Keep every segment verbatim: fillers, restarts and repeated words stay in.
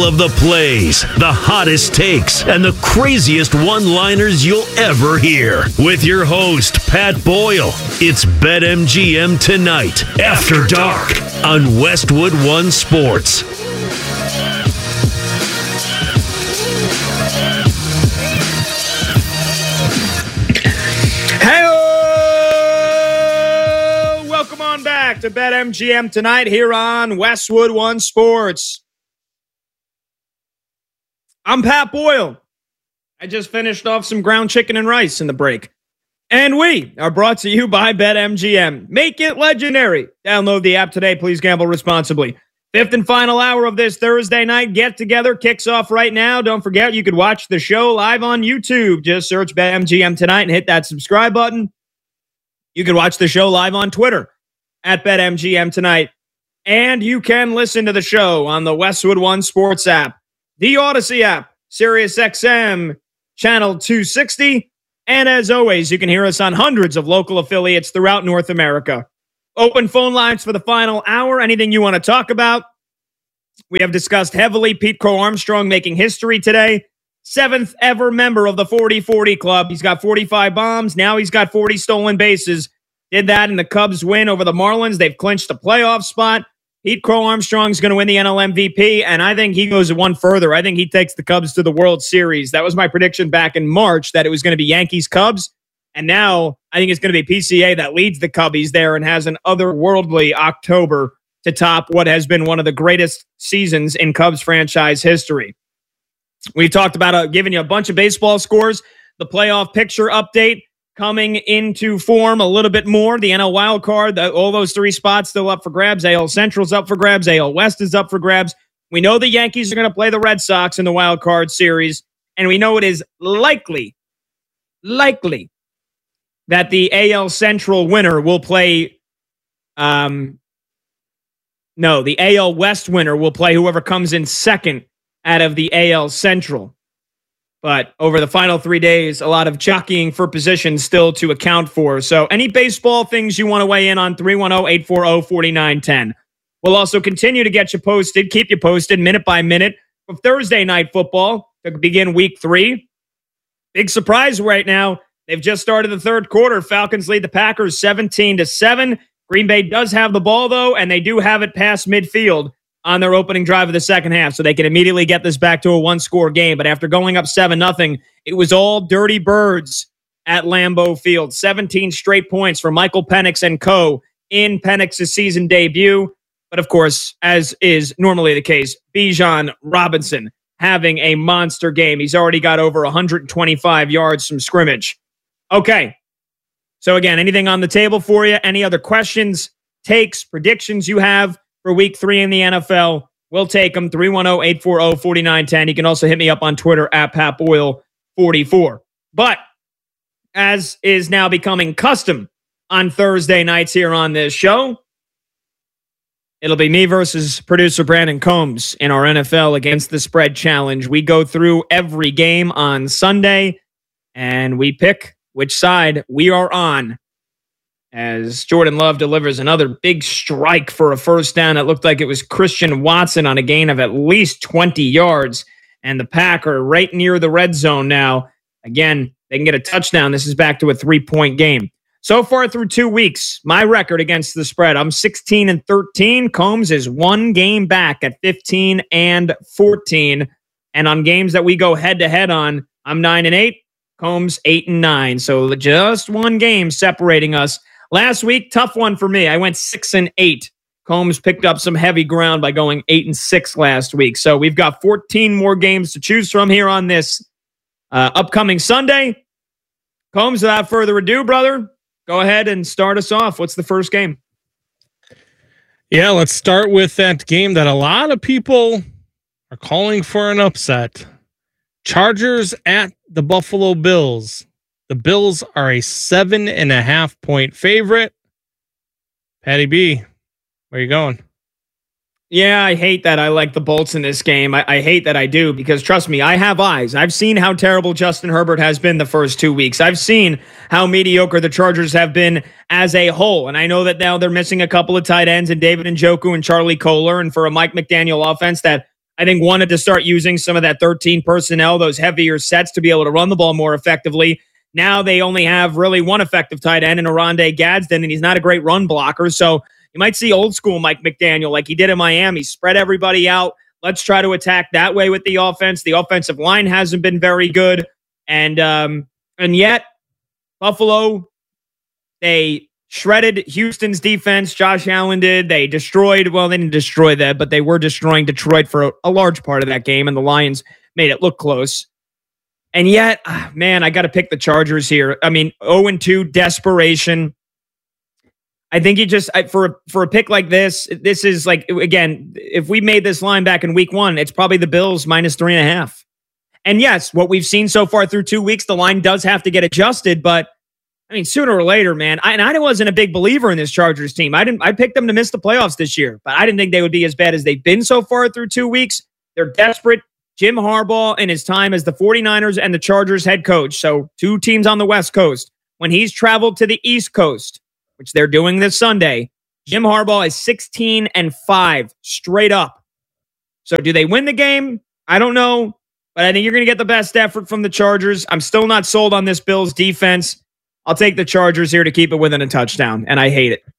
of the plays, the hottest takes, and the craziest one-liners you'll ever hear. With your host, Pat Boyle. It's BetMGM Tonight, After Dark, on Westwood One Sports. Welcome on back to BetMGM Tonight here on Westwood One Sports. I'm Pat Boyle. I just finished off some ground chicken and rice in the break. And we are brought to you by BetMGM. Make it legendary. Download the app today. Please gamble responsibly. Fifth and final hour of this Thursday night get-together kicks off right now. Don't forget, you could watch the show live on YouTube. Just search BetMGM Tonight and hit that subscribe button. You can watch the show live on Twitter at BetMGM Tonight. And you can listen to the show on the Westwood One Sports app, the Odyssey app, SiriusXM, Channel two sixty. And as always, you can hear us on hundreds of local affiliates throughout North America. Open phone lines for the final hour. Anything you want to talk about? We have discussed heavily Pete Crow Armstrong making history today. Seventh ever member of the forty forty Club. He's got forty-five bombs. Now he's got forty stolen bases. Did that in the Cubs win over the Marlins. They've clinched a playoff spot. Pete Crow Armstrong's going to win the N L M V P, and I think he goes one further. I think he takes the Cubs to the World Series. That was my prediction back in March, that it was going to be Yankees-Cubs, and now I think it's going to be P C A that leads the Cubbies there and has an otherworldly October to top what has been one of the greatest seasons in Cubs franchise history. We talked about uh, giving you a bunch of baseball scores, the playoff picture update coming into form a little bit more. The N L wild card, the, all those three spots still up for grabs. A L Central's up for grabs. A L West is up for grabs. We know the Yankees are going to play the Red Sox in the wild card series, and we know it is likely, likely that the A L Central winner will play. Um, no, the A L West winner will play whoever comes in second out of the A L Central. But over the final three days, a lot of jockeying for position still to account for. So any baseball things you want to weigh in on, three one zero, eight four zero, four nine one zero. We'll also continue to get you posted, keep you posted minute by minute for Thursday night football to begin week three. Big surprise right now. They've just started the third quarter. Falcons lead the Packers seventeen to seven. Green Bay does have the ball, though, and they do have it past midfield on their opening drive of the second half, so they can immediately get this back to a one-score game. But after going up seven nothing, it was all dirty birds at Lambeau Field. seventeen straight points for Michael Penix and co. in Penix's season debut. But of course, as is normally the case, Bijan Robinson having a monster game. He's already got over one hundred twenty-five yards from scrimmage. Okay, so again, anything on the table for you? Any other questions, takes, predictions you have for week three in the N F L? We'll take them. three one zero, eight four zero, four nine one zero. You can also hit me up on Twitter at Pat Boyle forty-four. But as is now becoming custom on Thursday nights here on this show, it'll be me versus producer Brandon Combs in our N F L Against the Spread Challenge. We go through every game on Sunday, and we pick which side we are on, as Jordan Love delivers another big strike for a first down. It looked like it was Christian Watson on a gain of at least twenty yards. And the Packer right near the red zone now. Again, they can get a touchdown. This is back to a three-point game. So far through two weeks, my record against the spread, I'm sixteen and thirteen. Combs is one game back at fifteen and fourteen. And on games that we go head-to-head on, I'm nine and eight. Combs eight and nine. So just one game separating us. Last week, tough one for me. I went six and eight. Combs picked up some heavy ground by going eight and six last week. So we've got fourteen more games to choose from here on this uh, upcoming Sunday. Combs, without further ado, brother, go ahead and start us off. What's the first game? Yeah, let's start with that game that a lot of people are calling for an upset. Chargers at the Buffalo Bills. The Bills are a seven and a half point favorite. Patty B, where you going? Yeah, I hate that I like the Bolts in this game. I, I hate that I do, because trust me, I have eyes. I've seen how terrible Justin Herbert has been the first two weeks. I've seen how mediocre the Chargers have been as a whole. And I know that now they're missing a couple of tight ends and David Njoku and Charlie Kohler. And for a Mike McDaniel offense that I think, wanted to start using some of that thirteen personnel, those heavier sets to be able to run the ball more effectively. Now they only have really one effective tight end in Oronde Gadsden, and he's not a great run blocker. So you might see old school Mike McDaniel like he did in Miami, spread everybody out. Let's try to attack that way with the offense. The offensive line hasn't been very good. And um, and yet, Buffalo, they shredded Houston's defense. Josh Allen did. They destroyed, well, they didn't destroy that, but they were destroying Detroit for a, a large part of that game, and the Lions made it look close. And yet, man, I got to pick the Chargers here. I mean, oh and two, desperation. I think you just, for, for a pick like this, this is like, again, if we made this line back in week one, it's probably the Bills minus three and a half. And yes, what we've seen so far through two weeks, the line does have to get adjusted, but I mean, sooner or later, man, I, and I wasn't a big believer in this Chargers team. I didn't, I picked them to miss the playoffs this year, but I didn't think they would be as bad as they've been so far through two weeks. They're desperate. Jim Harbaugh in his time as the 49ers and the Chargers head coach, so two teams on the West Coast, when he's traveled to the East Coast, which they're doing this Sunday, Jim Harbaugh is sixteen and five straight up. So do they win the game? I don't know, but I think you're going to get the best effort from the Chargers. I'm still not sold on this Bills defense. I'll take the Chargers here to keep it within a touchdown, and I hate it.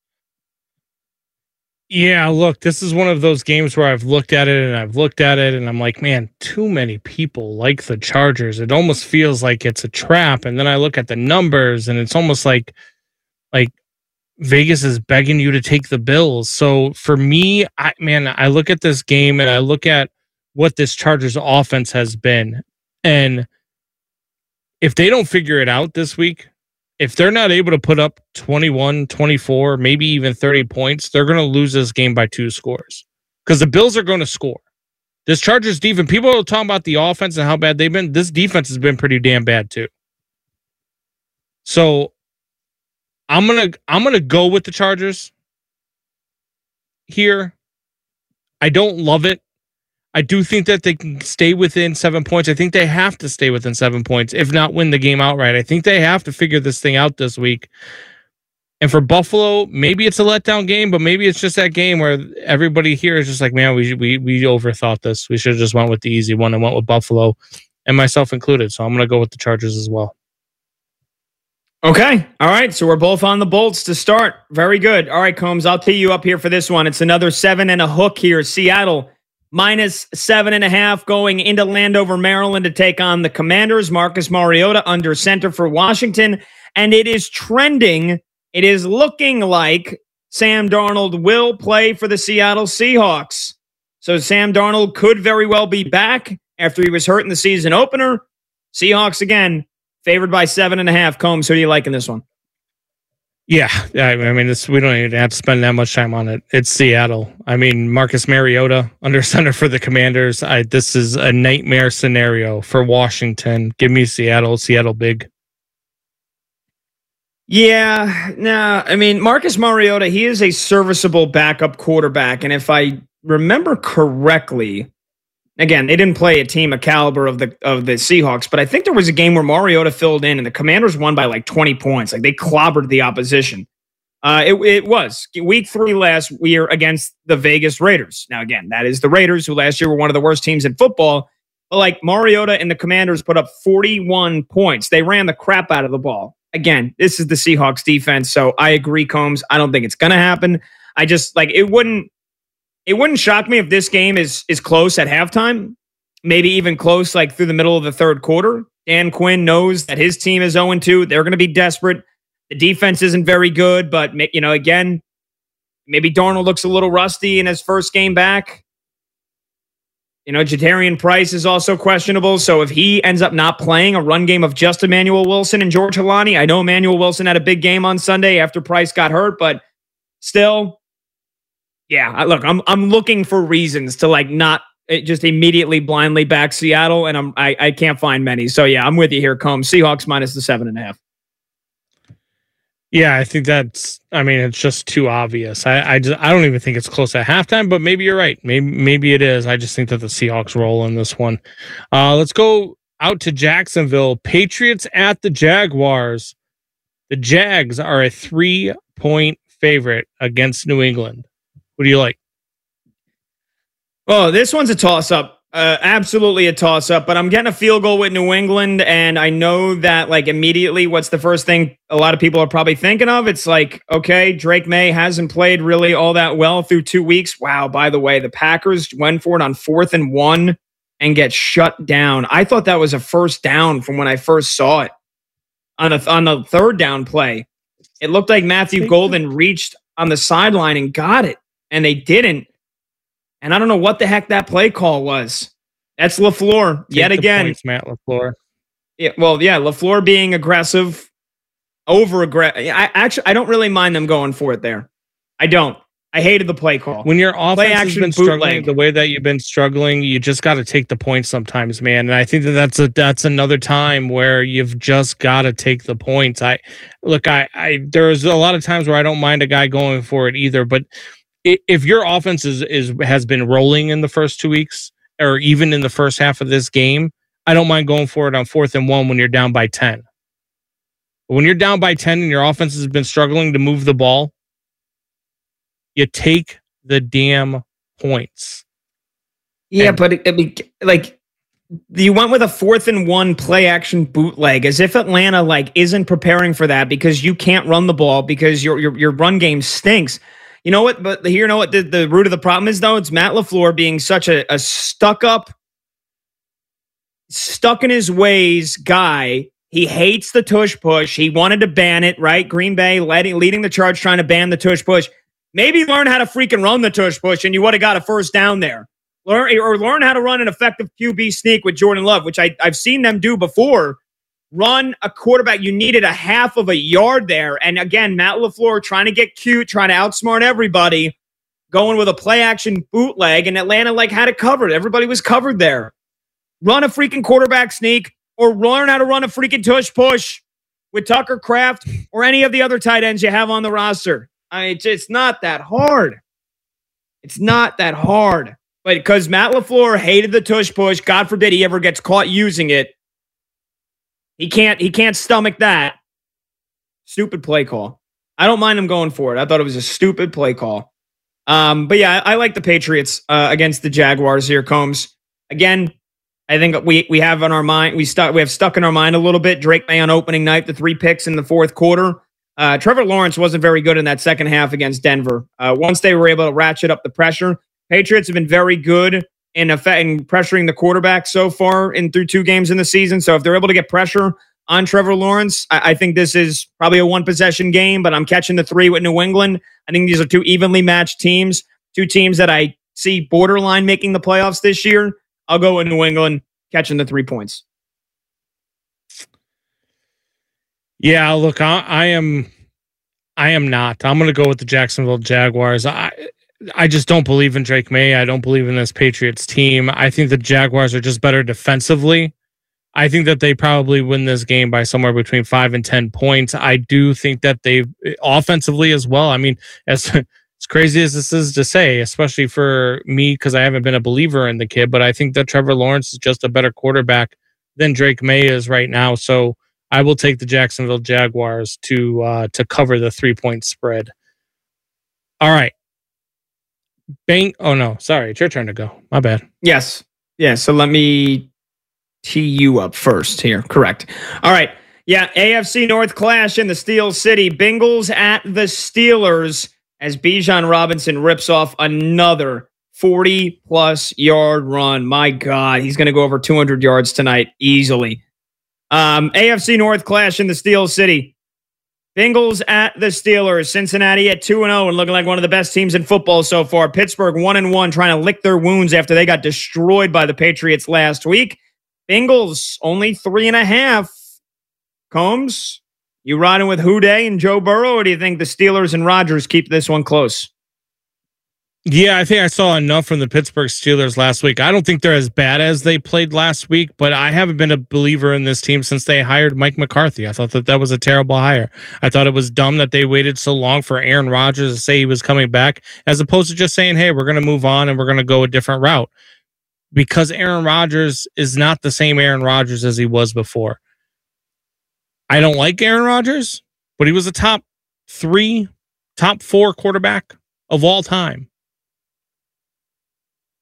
Yeah, look, this is one of those games where I've looked at it and I've looked at it and I'm like, man, too many people like the Chargers. It almost feels like it's a trap. And then I look at the numbers and it's almost like, like Vegas is begging you to take the Bills. So for me, I, man, I look at this game and I look at what this Chargers offense has been. And if they don't figure it out this week, if they're not able to put up twenty-one, twenty-four, maybe even thirty points, they're going to lose this game by two scores because the Bills are going to score. This Chargers defense, people are talking about the offense and how bad they've been. This defense has been pretty damn bad too. So I'm going to, I'm going to go with the Chargers here. I don't love it. I do think that they can stay within seven points. I think they have to stay within seven points, if not win the game outright. I think they have to figure this thing out this week. And for Buffalo, maybe it's a letdown game, but maybe it's just that game where everybody here is just like, man, we we we overthought this. We should have just went with the easy one and went with Buffalo, and myself included. So I'm going to go with the Chargers as well. Okay. All right. So we're both on the Bolts to start. Very good. All right, Combs, I'll tee you up here for this one. It's another seven and a hook here. Seattle minus seven and a half going into Landover, Maryland to take on the Commanders. Marcus Mariota under center for Washington. And it is trending. It is looking like Sam Darnold will play for the Seattle Seahawks. So Sam Darnold could very well be back after he was hurt in the season opener. Seahawks, again, favored by seven and a half. Combs, who do you like in this one? Yeah, I mean, this, we don't even have to spend that much time on it. It's Seattle. I mean, Marcus Mariota under center for the Commanders. I, this is a nightmare scenario for Washington. Give me Seattle. Seattle big. Yeah, nah, I mean, Marcus Mariota, he is a serviceable backup quarterback. And if I remember correctly, again, they didn't play a team of caliber of the of the Seahawks, but I think there was a game where Mariota filled in and the Commanders won by like twenty points. Like they clobbered the opposition. Uh, it, it was week three last year against the Vegas Raiders. Now, again, that is the Raiders, who last year were one of the worst teams in football. But like Mariota and the Commanders put up forty-one points. They ran the crap out of the ball. Again, this is the Seahawks defense, so I agree, Combs. I don't think it's going to happen. I just like it wouldn't. It wouldn't shock me if this game is is close at halftime, maybe even close like through the middle of the third quarter. Dan Quinn knows that his team is oh and two. They're going to be desperate. The defense isn't very good, but, you know, again, maybe Darnold looks a little rusty in his first game back. You know, Jadarian Price is also questionable, so if he ends up not playing a run game of just Emmanuel Wilson and George Helani, I know Emmanuel Wilson had a big game on Sunday after Price got hurt, but still... Yeah, look, I'm I'm looking for reasons to like not just immediately blindly back Seattle, and I'm I, I can't find many. So yeah, I'm with you here, Combs. Seahawks minus the seven and a half. Yeah, I think that's. I mean, it's just too obvious. I I, just, I don't even think it's close at halftime, but maybe you're right. Maybe maybe it is. I just think that the Seahawks roll in this one. Uh, let's go out to Jacksonville. Patriots at the Jaguars. The Jags are a three point favorite against New England. What do you like? Oh, this one's a toss-up. Uh, absolutely a toss-up, but I'm getting a field goal with New England, and I know that, like, immediately what's the first thing a lot of people are probably thinking of? It's like, okay, Drake May hasn't played really all that well through two weeks. Wow, by the way, the Packers went for it on fourth and one and get shut down. I thought that was a first down from when I first saw it. On, a, on the third down play, it looked like Matthew Golden reached on the sideline and got it, and they didn't. And I don't know what the heck that play call was. That's LaFleur yet again. Points, Matt LaFleur. Yeah, well, yeah, LaFleur being aggressive, over aggressive. I actually I don't really mind them going for it there. I don't. I hated the play call. When your offense has been struggling bootleg. the way that you've been struggling, you just got to take the points sometimes, man. And I think that that's a that's another time where you've just got to take the points. I look, I I there's a lot of times where I don't mind a guy going for it either, but if your offense is, is has been rolling in the first two weeks or even in the first half of this game, I don't mind going for it on fourth and one when you're down by ten. But when you're down by ten and your offense has been struggling to move the ball, you take the damn points. Yeah, and, but I mean, like, you went with a fourth and one play action bootleg as if Atlanta like isn't preparing for that because you can't run the ball because your your your run game stinks. You know what? But here, you know what the, the root of the problem is, though? It's Matt LaFleur being such a, a stuck-up, stuck-in-his-ways guy. He hates the tush-push. He wanted to ban it, right? Green Bay leading, leading the charge trying to ban the tush-push. Maybe learn how to freaking run the tush-push, and you would have got a first down there. Learn Or learn how to run an effective Q B sneak with Jordan Love, which I, I've seen them do before. Run a quarterback. You needed a half of a yard there. And again, Matt LaFleur trying to get cute, trying to outsmart everybody, going with a play action bootleg, and Atlanta like had it covered. Everybody was covered there. Run a freaking quarterback sneak or learn how to run a freaking tush push with Tucker Kraft or any of the other tight ends you have on the roster. I mean, it's, it's not that hard. It's not that hard. But because Matt LaFleur hated the tush push, God forbid he ever gets caught using it. He can't he can't stomach that. Stupid play call. I don't mind him going for it. I thought it was a stupid play call. Um, but yeah, I, I like the Patriots uh, against the Jaguars here, Combs. Again, I think we we have on our mind, we stuck we have stuck in our mind a little bit. Drake May on opening night, the three picks in the fourth quarter. Uh, Trevor Lawrence wasn't very good in that second half against Denver. Uh, once they were able to ratchet up the pressure, Patriots have been very good in effect in pressuring the quarterback so far in through two games in the season. So if they're able to get pressure on Trevor Lawrence, I, I think this is probably a one possession game, but I'm catching the three with New England. I think these are two evenly matched teams, two teams that I see borderline making the playoffs this year. I'll go with New England catching the three points. Yeah, look, I, I am, I am not. I'm going to go with the Jacksonville Jaguars. I, I just don't believe in Drake May. I don't believe in this Patriots team. I think the Jaguars are just better defensively. I think that they probably win this game by somewhere between five and ten points. I do think that they offensively as well. I mean, as as crazy as this is to say, especially for me, because I haven't been a believer in the kid, but I think that Trevor Lawrence is just a better quarterback than Drake May is right now. So I will take the Jacksonville Jaguars to uh, to cover the three point spread. All right. Bang. Oh, no. Sorry. It's your turn to go. My bad. Yes. Yeah. So let me tee you up first here. Correct. All right. Yeah. A F C North clash in the Steel City. Bengals at the Steelers as Bijan Robinson rips off another forty plus yard run. My God. He's going to go over two hundred yards tonight easily. Um, A F C North clash in the Steel City. Bengals at the Steelers. Cincinnati at two and oh and looking like one of the best teams in football so far. Pittsburgh one and one trying to lick their wounds after they got destroyed by the Patriots last week. Bengals only three and a half. Combs, you riding with Houday and Joe Burrow, or do you think the Steelers and Rodgers keep this one close? Yeah, I think I saw enough from the Pittsburgh Steelers last week. I don't think they're as bad as they played last week, but I haven't been a believer in this team since they hired Mike McCarthy. I thought that that was a terrible hire. I thought it was dumb that they waited so long for Aaron Rodgers to say he was coming back, as opposed to just saying, hey, we're going to move on and we're going to go a different route. Because Aaron Rodgers is not the same Aaron Rodgers as he was before. I don't like Aaron Rodgers, but he was a top three, top four quarterback of all time.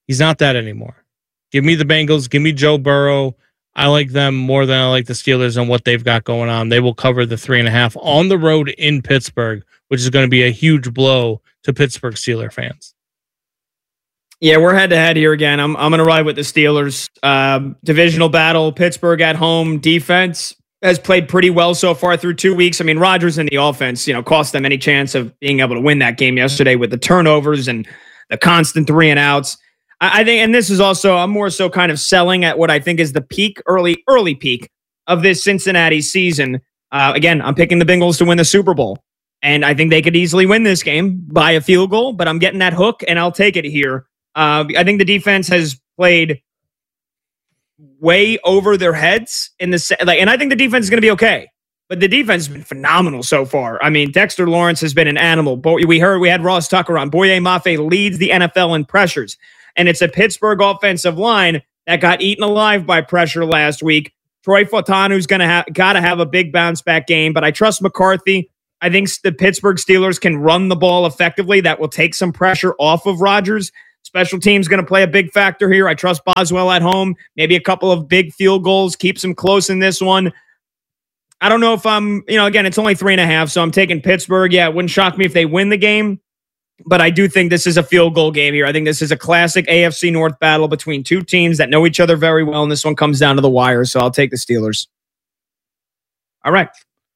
He's not that anymore. Give me the Bengals. Give me Joe Burrow. I like them more than I like the Steelers and what they've got going on. They will cover the three and a half on the road in Pittsburgh, which is going to be a huge blow to Pittsburgh Steelers fans. Yeah, we're head to head here again. I'm I'm going to ride with the Steelers. Um, divisional battle, Pittsburgh at home. Defense has played pretty well so far through two weeks. I mean, Rodgers and the offense, you know, cost them any chance of being able to win that game yesterday with the turnovers and the constant three and outs. I think, and this is also, I'm more so kind of selling at what I think is the peak, early, early peak of this Cincinnati season. Uh, again, I'm picking the Bengals to win the Super Bowl, and I think they could easily win this game by a field goal, but I'm getting that hook, and I'll take it here. Uh, I think the defense has played way over their heads in the, like, and I think the defense is going to be okay, but the defense has been phenomenal so far. I mean, Dexter Lawrence has been an animal. Boy, we heard we had Ross Tucker on. Boye Mafe leads the N F L in pressures. And it's a Pittsburgh offensive line that got eaten alive by pressure last week. Troy Fautanu's going to have got to have a big bounce back game, but I trust McCarthy. I think the Pittsburgh Steelers can run the ball effectively. That will take some pressure off of Rodgers. Special teams going to play a big factor here. I trust Boswell at home. Maybe a couple of big field goals keeps him close in this one. I don't know if I'm, you know, again, it's only three and a half, so I'm taking Pittsburgh. Yeah, it wouldn't shock me if they win the game. But I do think this is a field goal game here. I think this is a classic A F C North battle between two teams that know each other very well, and this one comes down to the wire, so I'll take the Steelers. All right.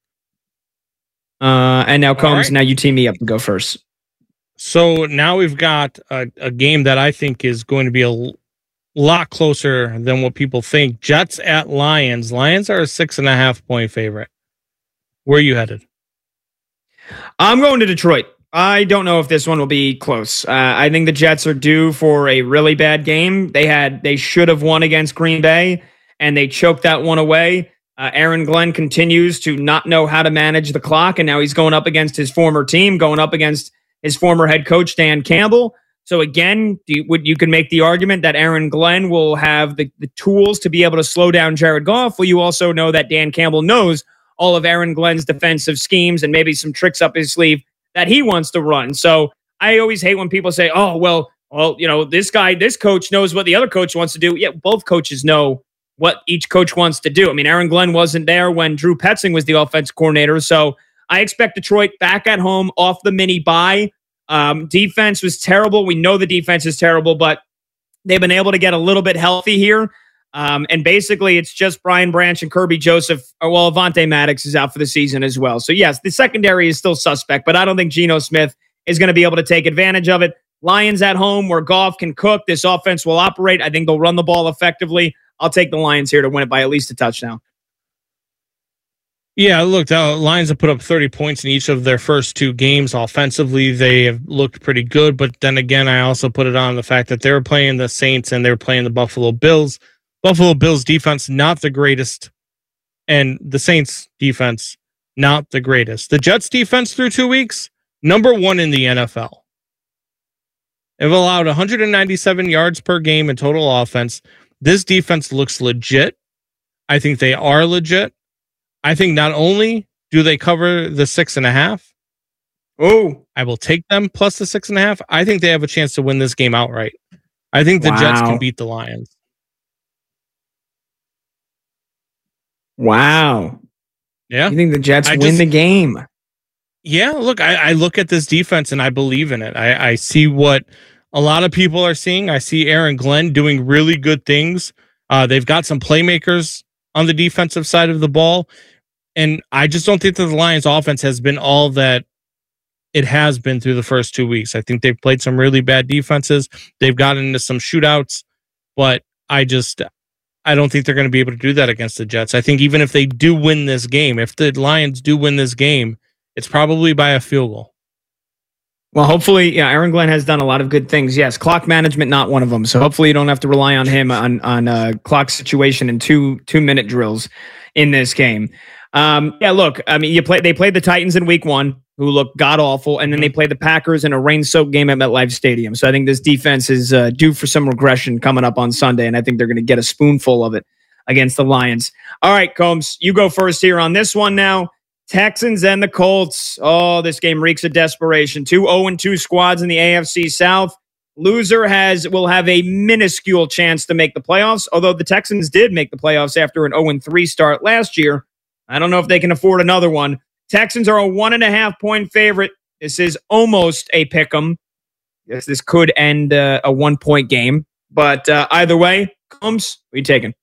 Uh, and now, Combs, right. Now you team me up and go first. So now we've got a, a game that I think is going to be a l- lot closer than what people think. Jets at Lions. Lions are a six and a half point favorite. Where are you headed? I'm going to Detroit. I don't know if this one will be close. Uh, I think the Jets are due for a really bad game. They had, they should have won against Green Bay, and they choked that one away. Uh, Aaron Glenn continues to not know how to manage the clock, and now he's going up against his former team, going up against his former head coach, Dan Campbell. So again, you, would, you can make the argument that Aaron Glenn will have the, the tools to be able to slow down Jared Goff. Well, you also know that Dan Campbell knows all of Aaron Glenn's defensive schemes and maybe some tricks up his sleeve that he wants to run. So I always hate when people say, oh, well, well, you know, this guy, this coach knows what the other coach wants to do. Yeah, both coaches know what each coach wants to do. I mean, Aaron Glenn wasn't there when Drew Petzing was the offense coordinator. So I expect Detroit back at home off the mini bye. Um, defense was terrible. We know the defense is terrible, but they've been able to get a little bit healthy here. Um, and basically, it's just Brian Branch and Kirby Joseph. Or, well, Avonte Maddox is out for the season as well. So, yes, the secondary is still suspect, but I don't think Geno Smith is going to be able to take advantage of it. Lions at home where Goff can cook. This offense will operate. I think they'll run the ball effectively. I'll take the Lions here to win it by at least a touchdown. Yeah, look, the Lions have put up thirty points in each of their first two games. Offensively, they have looked pretty good. But then again, I also put it on the fact that they were playing the Saints and they were playing the Buffalo Bills. Buffalo Bills defense, not the greatest. And the Saints defense, not the greatest. The Jets defense through two weeks, number one in the N F L. They've allowed one hundred ninety-seven yards per game in total offense. This defense looks legit. I think they are legit. I think not only do they cover the six and a half, oh, I will take them plus the six and a half. I think they have a chance to win this game outright. I think the wow. Jets can beat the Lions. Wow. Yeah. You think the Jets I win just, the game? Yeah. Look, I, I look at this defense and I believe in it. I, I see what a lot of people are seeing. I see Aaron Glenn doing really good things. Uh, they've got some playmakers on the defensive side of the ball. And I just don't think that the Lions offense has been all that it has been through the first two weeks. I think they've played some really bad defenses. They've gotten into some shootouts, but I just, I don't think they're going to be able to do that against the Jets. I think even if they do win this game, if the Lions do win this game, it's probably by a field goal. Well, hopefully, yeah, Aaron Glenn has done a lot of good things. Yes, clock management, not one of them. So hopefully you don't have to rely on him on, on a clock situation and two, two minute drills in this game. Um, yeah, look, I mean, you play. They played the Titans in week one, who looked god-awful, and then they played the Packers in a rain-soaked game at MetLife Stadium. So I think this defense is uh, due for some regression coming up on Sunday, and I think they're going to get a spoonful of it against the Lions. All right, Combs, you go first here on this one now. Texans and the Colts. Oh, this game reeks of desperation. Two oh and two squads in the A F C South. Loser has will have a minuscule chance to make the playoffs, although the Texans did make the playoffs after an oh and three start last year. I don't know if they can afford another one. Texans are a one and a half point favorite. This is almost a pick 'em. Yes, this could end uh, a one point game, but uh, either way, Combs, what are you taking?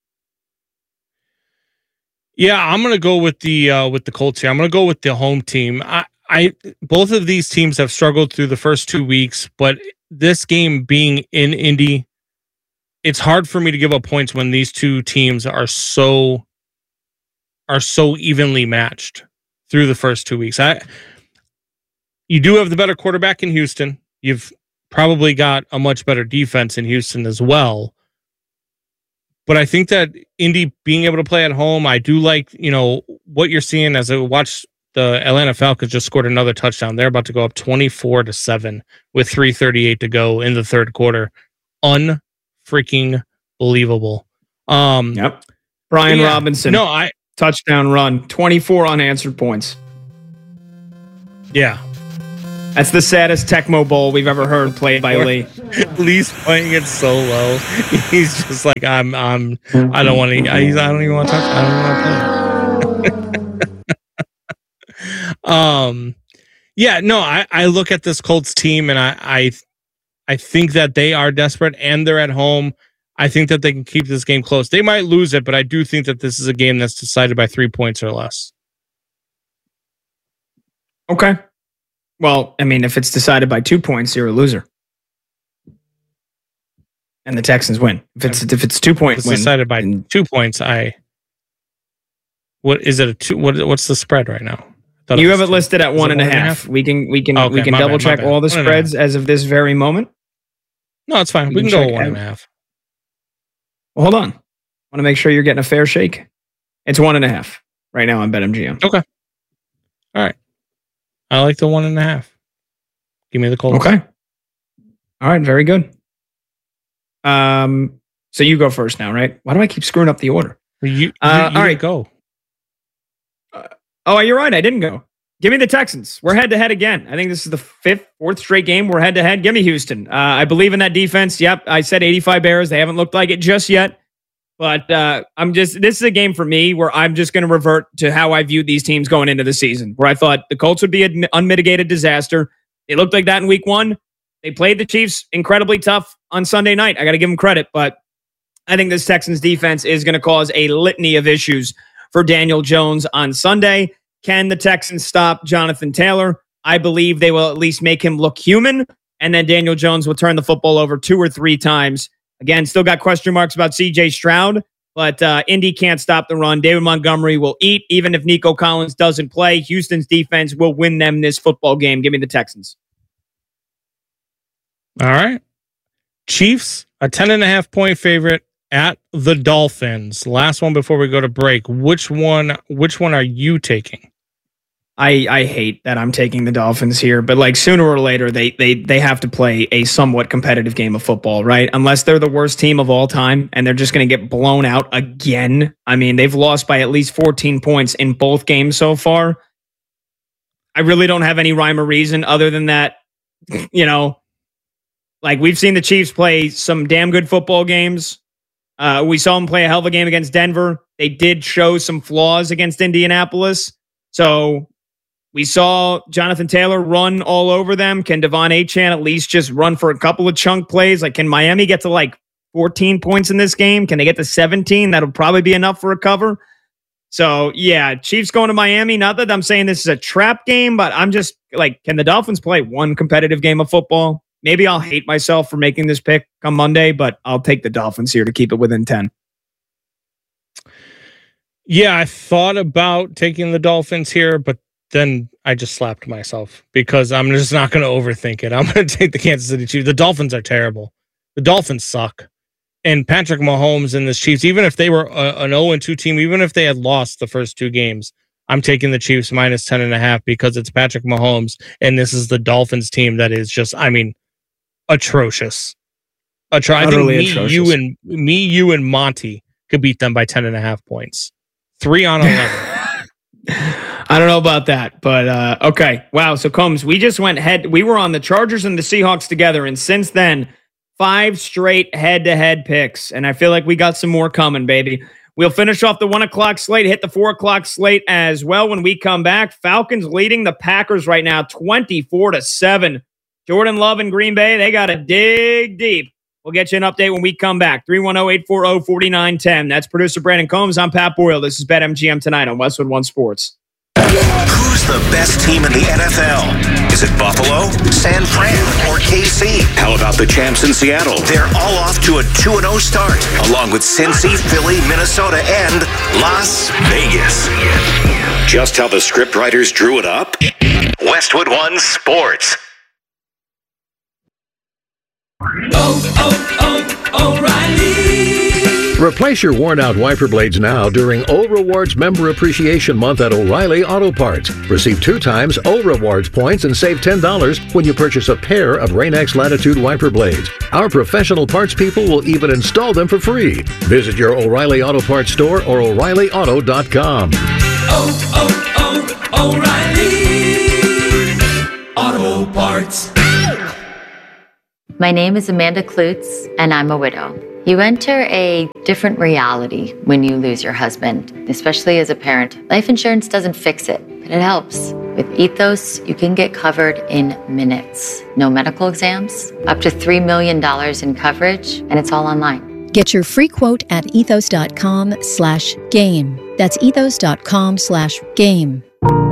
Yeah, I'm gonna go with the uh, with the Colts here. I'm gonna go with the home team. I, I both of these teams have struggled through the first two weeks, but this game being in Indy, it's hard for me to give up points when these two teams are so are so evenly matched through the first two weeks. I you do have the better quarterback in Houston. You've probably got a much better defense in Houston as well. But I think that Indy being able to play at home, I do like, you know, what you're seeing as I watch the Atlanta Falcons just scored another touchdown. They're about to go up twenty-four to seven with three thirty-eight to go in the third quarter. Unfreaking believable. Um, yep. Brian yeah, Robinson. No, I touchdown run, twenty-four unanswered points. Yeah. That's the saddest Tecmo Bowl we've ever heard played by Lee. Lee's playing it so low. He's just like, I'm, I'm, I don't want to, I, I don't even want to touch, I don't even want to play. um, yeah, no, I, I look at this Colts team and I, I, I think that they are desperate and they're at home. I think that they can keep this game close. They might lose it, but I do think that this is a game that's decided by three points or less. Okay. Well, I mean, if it's decided by two points, you're a loser, and the Texans win. If it's if it's two point it's win, decided by then, two points, I. What is it? A two? What what's the spread right now? You have it listed at one and a half. We can we can okay, we can double bad, check all the spreads as of this very moment. No, it's fine. We, we can, can go one and a half. Well, hold on. I want to make sure you're getting a fair shake. It's one and a half right now on BetMGM. Okay. All right. I like the one and a half. Give me the Colts. Okay. All right. Very good. Um. So you go first now, right? Why do I keep screwing up the order? You, you, uh, you all right, go. Uh, oh, you're right. I didn't go. Give me the Texans. We're head to head again. I think this is the fifth, fourth straight game. We're head to head. Give me Houston. Uh, I believe in that defense. Yep. I said eighty-five Bears. They haven't looked like it just yet. But uh, I'm just, this is a game for me where I'm just going to revert to how I viewed these teams going into the season, where I thought the Colts would be an unmitigated disaster. They looked like that in week one. They played the Chiefs incredibly tough on Sunday night. I got to give them credit, but I think this Texans defense is going to cause a litany of issues for Daniel Jones on Sunday. Can the Texans stop Jonathan Taylor? I believe they will at least make him look human, and then Daniel Jones will turn the football over two or three times. Again, still got question marks about C J Stroud, but uh, Indy can't stop the run. David Montgomery will eat. Even if Nico Collins doesn't play, Houston's defense will win them this football game. Give me the Texans. All right. Chiefs, a ten and a half point favorite at the Dolphins. Last one before we go to break. Which one, which one are you taking? I, I hate that I'm taking the Dolphins here, but like sooner or later, they they they have to play a somewhat competitive game of football, right? Unless they're the worst team of all time and they're just going to get blown out again. I mean, they've lost by at least fourteen points in both games so far. I really don't have any rhyme or reason other than that, you know, like we've seen the Chiefs play some damn good football games. Uh, we saw them play a hell of a game against Denver. They did show some flaws against Indianapolis. So we saw Jonathan Taylor run all over them. Can Devon Achane at least just run for a couple of chunk plays? Like, can Miami get to like fourteen points in this game? Can they get to seventeen? That'll probably be enough for a cover. So, yeah, Chiefs going to Miami. Not that I'm saying this is a trap game, but I'm just like, can the Dolphins play one competitive game of football? Maybe I'll hate myself for making this pick come Monday, but I'll take the Dolphins here to keep it within ten. Yeah, I thought about taking the Dolphins here, but then I just slapped myself because I'm just not going to overthink it. I'm going to take the Kansas City Chiefs. The Dolphins are terrible. The Dolphins suck. And Patrick Mahomes and the Chiefs, even if they were a, an oh and two team, even if they had lost the first two games, I'm taking the Chiefs minus ten and a half because it's Patrick Mahomes. And this is the Dolphins team that is just, I mean, atrocious. Atro- I think me, atrocious. you and me, you and Monty could beat them by ten and a half points. Three on eleven. I don't know about that, but uh, okay. Wow. So Combs, we just went head. We were on the Chargers and the Seahawks together, and since then, five straight head-to-head picks, and I feel like we got some more coming, baby. We'll finish off the one o'clock slate, hit the four o'clock slate as well when we come back. Falcons leading the Packers right now, twenty-four to seven. Jordan Love and Green Bay, they got to dig deep. We'll get you an update when we come back. three one zero, eight four zero, four nine one zero. That's producer Brandon Combs. I'm Pat Boyle. This is BetMGM Tonight on Westwood One Sports. Who's the best team in the N F L? Is it Buffalo, San Fran, or K C? How about the champs in Seattle? They're all off to a two and oh start, along with Cincy, Philly, Minnesota, and Las Vegas. Just how the scriptwriters drew it up? Westwood One Sports. Oh, oh, oh, O'Reilly. Replace your worn-out wiper blades now during O Rewards Member Appreciation Month at O'Reilly Auto Parts. Receive two times O Rewards points and save ten dollars when you purchase a pair of Rain-X Latitude wiper blades. Our professional parts people will even install them for free. Visit your O'Reilly Auto Parts store or O'Reilly Auto dot com. Oh, oh, oh, O'Reilly Auto Parts. My name is Amanda Klutz, and I'm a widow. You enter a different reality when you lose your husband, especially as a parent. Life insurance doesn't fix it, but it helps. With Ethos, you can get covered in minutes. No medical exams, up to three million dollars in coverage, and it's all online. Get your free quote at ethos.com slash game. That's ethos.com slash game.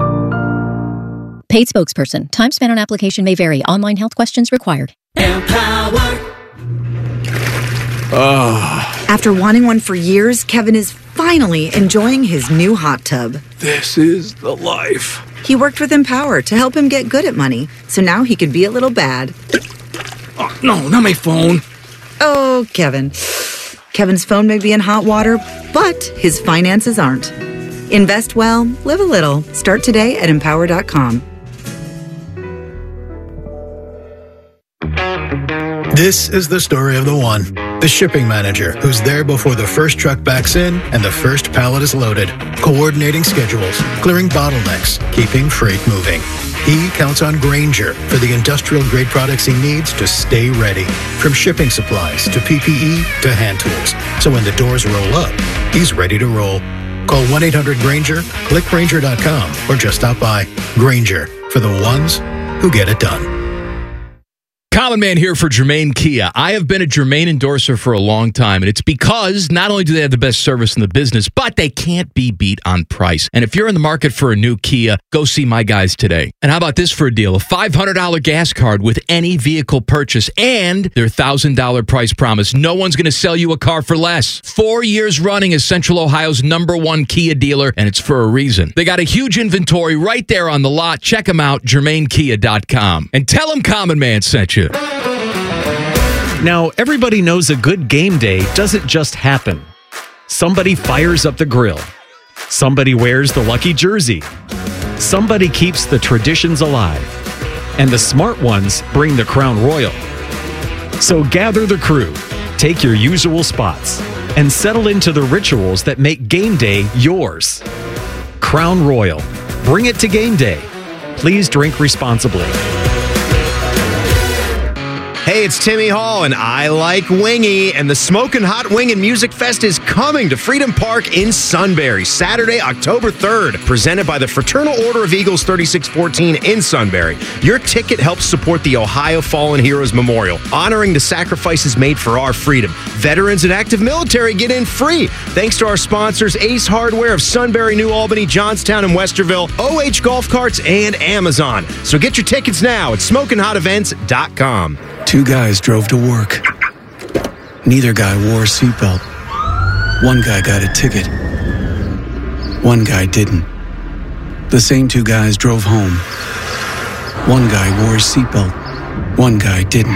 Paid spokesperson. Time spent on application may vary. Online health questions required. Empower. Oh. After wanting one for years, Kevin is finally enjoying his new hot tub. This is the life. He worked with Empower to help him get good at money, so now he can be a little bad. Oh, no, not my phone. Oh, Kevin. Kevin's phone may be in hot water, but his finances aren't. Invest well, live a little. Start today at empower dot com. This is the story of the one, the shipping manager, who's there before the first truck backs in and the first pallet is loaded, coordinating schedules, clearing bottlenecks, keeping freight moving. He counts on Grainger for the industrial-grade products he needs to stay ready, from shipping supplies to P P E to hand tools. So when the doors roll up, he's ready to roll. Call one eight hundred Grainger, click Grainger dot com, or just stop by. Grainger, for the ones who get it done. Common Man here for Germain Kia. I have been a Germain endorser for a long time, and it's because not only do they have the best service in the business, but they can't be beat on price. And if you're in the market for a new Kia, go see my guys today. And how about this for a deal? A five hundred dollars gas card with any vehicle purchase and their one thousand dollars price promise. No one's going to sell you a car for less. Four years running as Central Ohio's number one Kia dealer, and it's for a reason. They got a huge inventory right there on the lot. Check them out, Germain Kia dot com. And tell them Common Man sent you. Now, everybody knows a good game day doesn't just happen. Somebody fires up the grill. Somebody wears the lucky jersey. Somebody keeps the traditions alive. And the smart ones bring the Crown Royal. So gather the crew, take your usual spots, and settle into the rituals that make game day yours. Crown Royal. Bring it to game day. Please drink responsibly. Hey, it's Timmy Hall, and I like Wingy, and the Smokin' Hot Wingin' Music Fest is coming to Freedom Park in Sunbury, Saturday, October third, presented by the Fraternal Order of Eagles thirty-six fourteen in Sunbury. Your ticket helps support the Ohio Fallen Heroes Memorial, honoring the sacrifices made for our freedom. Veterans and active military get in free, thanks to our sponsors Ace Hardware of Sunbury, New Albany, Johnstown, and Westerville, O H Golf Carts, and Amazon. So get your tickets now at smokin hot events dot com. Two guys drove to work. Neither guy wore a seatbelt. One guy got a ticket. One guy didn't. The same two guys drove home. One guy wore a seatbelt. One guy didn't.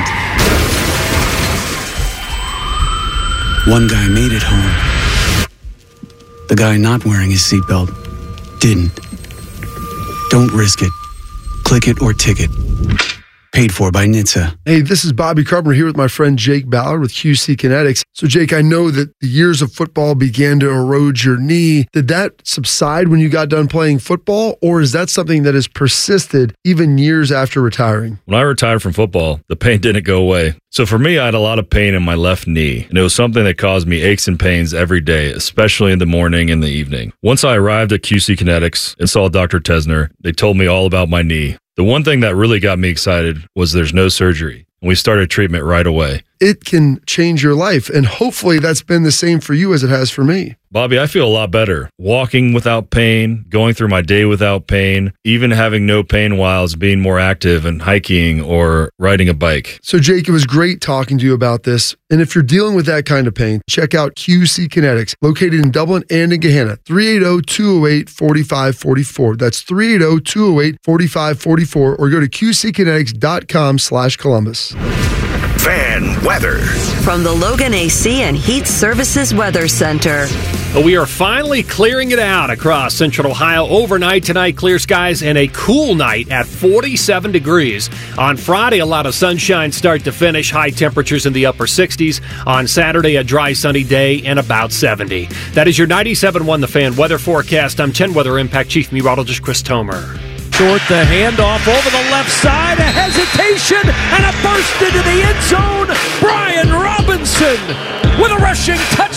One guy made it home. The guy not wearing his seatbelt didn't. Don't risk it. Click it or ticket. Paid for by N H T S A. Hey, this is Bobby Carpenter here with my friend Jake Ballard with Q C Kinetics. So, Jake, I know that the years of football began to erode your knee. Did that subside when you got done playing football, or is that something that has persisted even years after retiring? When I retired from football, the pain didn't go away. So for me, I had a lot of pain in my left knee, and it was something that caused me aches and pains every day, especially in the morning and the evening. Once I arrived at Q C Kinetics and saw Doctor Tesner, they told me all about my knee. The one thing that really got me excited was there's no surgery, and we started treatment right away. It can change your life, and hopefully that's been the same for you as it has for me. Bobby, I feel a lot better. Walking without pain, going through my day without pain, even having no pain while being more active and hiking or riding a bike. So, Jake, it was great talking to you about this. And if you're dealing with that kind of pain, check out Q C Kinetics, located in Dublin and in Gahanna. three eight zero, two zero eight, four five four four. That's three eight zero, two zero eight, four five four four, or go to qckinetics.com slash Columbus. Fan weather. From the Logan A C and Heat Services Weather Center. We are finally clearing it out across central Ohio. Overnight tonight, clear skies and a cool night at forty-seven degrees. On Friday, a lot of sunshine start to finish. High temperatures in the upper sixties. On Saturday, a dry, sunny day and about seventy. That is your ninety-seven point one The Fan weather forecast. I'm ten Weather Impact Chief Meteorologist Chris Tomer. Short the handoff over the left side, a hesitation, and a burst into the end zone. Brian Robinson with a rushing touchdown.